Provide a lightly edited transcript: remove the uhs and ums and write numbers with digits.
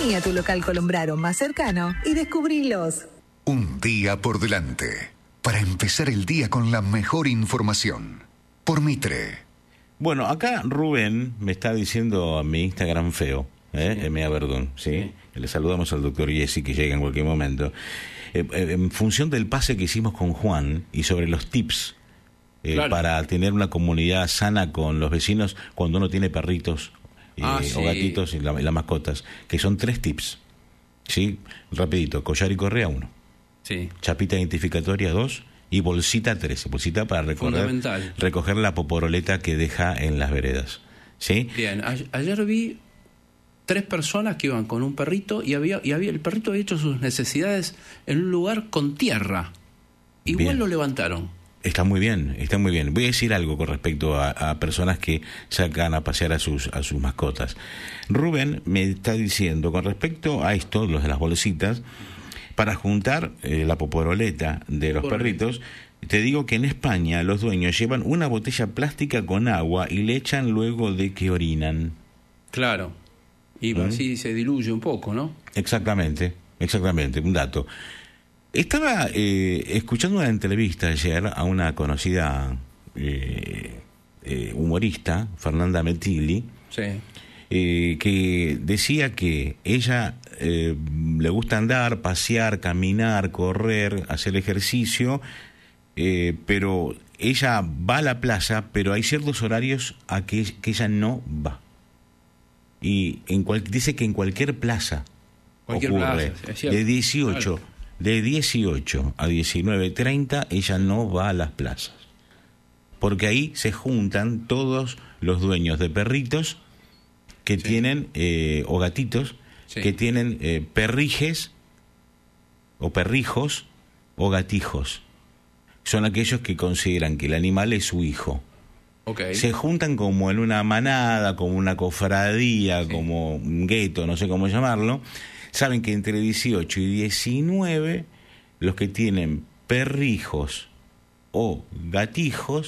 Vení a tu local Colombraro más cercano y descubrilos. Un día por delante, para empezar el día con la mejor información. Por Mitre. Bueno, acá Rubén me está diciendo a mi Instagram feo, M.A. Verdún, ¿sí? Le saludamos al doctor Jesse, que llega en cualquier momento. En función del pase que hicimos con Juan y sobre los tips para tener una comunidad sana con los vecinos cuando uno tiene perritos o gatitos y las mascotas, que son 3 tips, ¿sí? Rapidito: collar y correa 1, chapita identificatoria 2 y bolsita 3, bolsita para recoger la poporoleta que deja en las veredas, ¿sí? Bien, ayer vi 3 personas que iban con un perrito y había el perrito había hecho sus necesidades en un lugar con tierra. Igual Bien. lo levantaron. Está muy bien, está muy bien. Voy a decir algo con respecto a personas que sacan a pasear a sus mascotas. Rubén me está diciendo, con respecto a esto, los de las bolsitas, para juntar la poporoleta de los perritos, te digo que en España los dueños llevan una botella plástica con agua y le echan luego de que orinan. Claro. Y así se diluye un poco, ¿no? Exactamente, un dato. Estaba escuchando una entrevista ayer a una conocida humorista, Fernanda Metilli, que decía que ella le gusta andar, pasear, caminar, correr, hacer ejercicio, pero ella va a la plaza, pero hay ciertos horarios a que ella no va. Y dice que en cualquier plaza ocurre, de 18 a 19:30 ella no va a las plazas, porque ahí se juntan todos los dueños de perritos que tienen o gatitos que tienen perrijes o perrijos o gatijos. Son aquellos que consideran que el animal es su hijo. Se juntan como en una manada, como una cofradía, como un gueto, no sé cómo llamarlo. Saben que entre 18 y 19 los que tienen perrijos o gatijos